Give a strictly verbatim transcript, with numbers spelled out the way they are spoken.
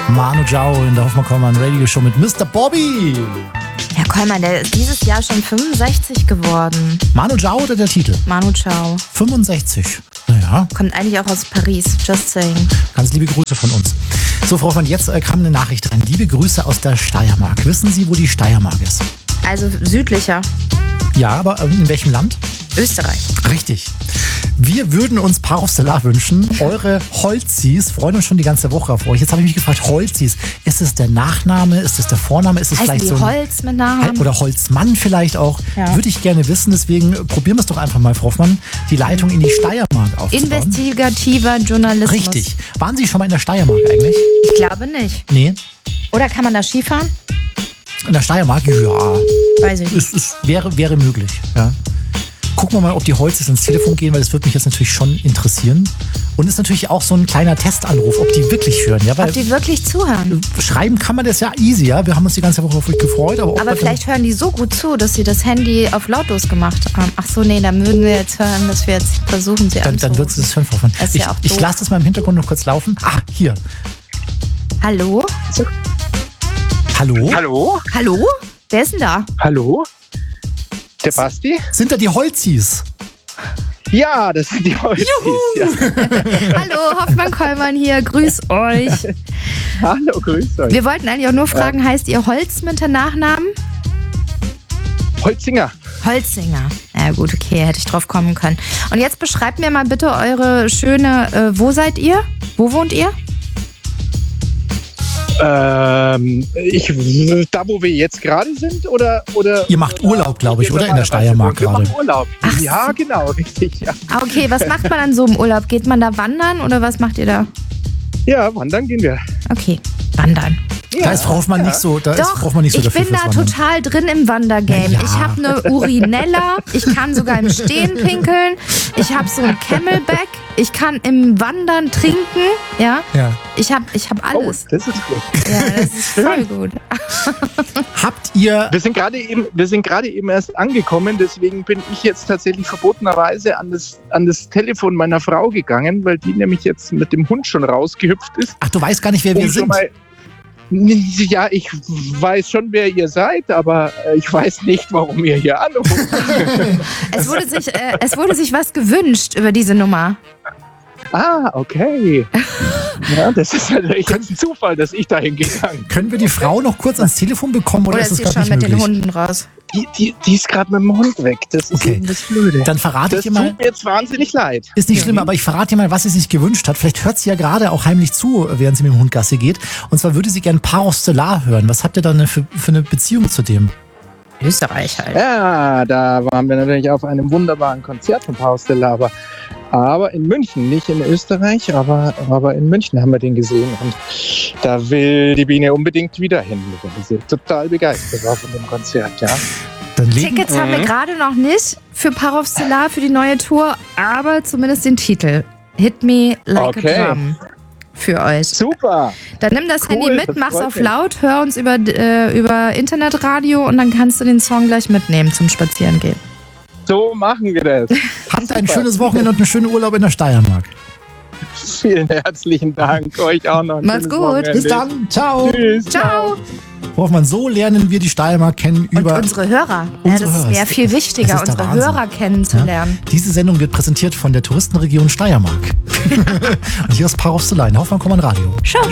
Manu Chao in der Hoffmann-Kollmann Radio Show mit Mister Bobby. Herr Kollmann, der ist dieses Jahr schon fünfundsechzig geworden. Manu Chao oder der Titel? Manu Chao. fünfundsechzig. Naja. Kommt eigentlich auch aus Paris, just saying. Ganz liebe Grüße von uns. So, Frau Hoffmann, jetzt äh, kam eine Nachricht rein. Liebe Grüße aus der Steiermark. Wissen Sie, wo die Steiermark ist? Also südlicher. Ja, aber äh, in welchem Land? Österreich. Richtig. Wir würden uns Par Stellar wünschen. Eure Holzis freuen uns schon die ganze Woche auf euch. Jetzt habe ich mich gefragt, Holzis, ist es der Nachname, ist es der Vorname, ist es Heißen vielleicht die so ein Holz mit Namen? oder Holzmann vielleicht auch? Ja. Würde ich gerne wissen, deswegen probieren wir es doch einfach mal, Frau Hoffmann, die Leitung in die Steiermark aufzubauen. Investigativer Journalismus. Richtig. Waren Sie schon mal in der Steiermark eigentlich? Ich glaube nicht. Nee. Oder kann man da Skifahren? In der Steiermark? Ja. Weiß ich nicht. Es, es wäre, wäre möglich, ja. Gucken wir mal, ob die Holzis ins Telefon gehen, weil das würde mich jetzt natürlich schon interessieren. Und ist natürlich auch so ein kleiner Testanruf, ob die wirklich hören. Ja, weil Ob die wirklich zuhören. schreiben kann man das ja easy, ja. Wir haben uns die ganze Woche auf euch gefreut. Aber, Aber vielleicht hören die so gut zu, dass sie das Handy auf lautlos gemacht haben. Ach so, nee, dann würden wir jetzt hören, dass wir jetzt versuchen, sie dann, anzurufen. dann wird sie das hören, Frau Hoffmann. Das ist Ich, ja auch ich doof. lasse das mal im Hintergrund noch kurz laufen. Ah, hier. Hallo? Hallo? Hallo? Hallo? Wer ist denn da? Hallo? Der Basti? Sind da die Holzis? Ja, das sind die Holzis. Ja. Hallo, Hoffmann-Kollmann hier, grüß euch. Hallo, grüß euch. Wir wollten eigentlich auch nur fragen, heißt ihr Holz mit der Nachnamen? Holzinger. Holzinger. Ja gut, okay, hätte ich drauf kommen können. Und jetzt beschreibt mir mal bitte eure schöne, äh, wo seid ihr? Wo wohnt ihr? Ähm, ich, da, wo wir jetzt gerade sind, oder? oder Ihr macht Urlaub, glaube ich, oder? In der Steiermark wir gerade. machen Urlaub. Ach ja, so. genau, richtig. Ja. Ah, okay, was macht man an so einem Urlaub? Geht man da wandern oder was macht ihr da? ja, wandern gehen wir. Okay, wandern. Da ist Frau Hoffmann ja. nicht so, da ist Doch, Frau Hoffmann nicht so ich dafür bin da fürs Wandern. total drin im Wandergame. Na ja. Ich habe eine Urinella, ich kann sogar im Stehen pinkeln, ich habe so ein Camelback, ich kann im Wandern trinken, ja. Ja. Ich habe ich hab Oh, alles. das ist gut. Ja, das ist voll gut. Habt ihr... Wir sind gerade eben, wir sind gerade eben erst angekommen, deswegen bin ich jetzt tatsächlich verbotenerweise an das, an das Telefon meiner Frau gegangen, weil die nämlich jetzt mit dem Hund schon rausgehüpft ist. Ach, du weißt gar nicht, wer wir Um schon sind. mal- Ja, ich weiß schon, wer ihr seid, aber äh, ich weiß nicht, warum ihr hier anruft. Es wurde sich, äh, es wurde sich was gewünscht über diese Nummer. Ah, okay. Ja, das ist natürlich jetzt ein Zufall, dass ich dahin gegangen bin. Können wir die Frau noch kurz ans Telefon bekommen oder, Oder ist ist das sie gerade schon nicht mit möglich? den Hunden raus? Die, die, die ist gerade mit dem Hund weg. Das ist Okay. eben das Blöde. Dann verrate Das ich dir mal... tut mir jetzt wahnsinnig leid. Ist nicht schlimm, aber ich verrate dir mal, was sie sich gewünscht hat. Vielleicht hört sie ja gerade auch heimlich zu, während sie mit dem Hund Gassi geht. Und zwar würde sie gern Par Stellar hören. Was habt ihr da eine- für, für eine Beziehung zu dem? Österreich halt. Ja, da waren wir natürlich auf einem wunderbaren Konzert von Par Stellar, aber, aber in München, nicht in Österreich, aber, aber in München haben wir den gesehen und da will die Biene unbedingt wieder hin. Sie ist total begeistert war von dem Konzert, ja. Dann legen, Tickets haben wir gerade noch nicht für Par Stellar für die neue Tour, aber zumindest den Titel. Hit Me Like Okay. a Drum. Für euch. Super! Dann nimm das Cool, Handy mit, das mach's freut auf mich. laut, hör uns über, äh, über Internetradio und dann kannst du den Song gleich mitnehmen zum Spazierengehen. So machen wir das. habt ein schönes Wochenende und einen schönen Urlaub in der Steiermark. Vielen herzlichen Dank. Euch auch noch. ein Macht's schönes gut. Wochenende. Bis dann. Ciao. Tschüss. Ciao! Frau Hoffmann, so lernen wir die Steiermark kennen Und über... unsere Hörer. Unsere ja, das Hörer. wäre viel wichtiger, Das ist der unsere Wahnsinn. Hörer kennenzulernen. Diese Sendung wird präsentiert von der Touristenregion Steiermark. Und hier ist Par Stellar, Hoffmann-Kollmann Radio. Schau.